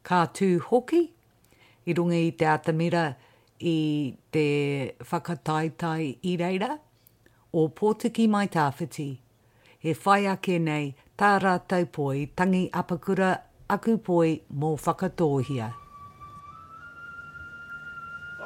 Ka tū hoki, I runga I te atamira I te whakataetai I reira, o pōtiki mai tāwhiti. He whai ake nei tā rātou poi tangi apakura aku poi mō whakatōhia.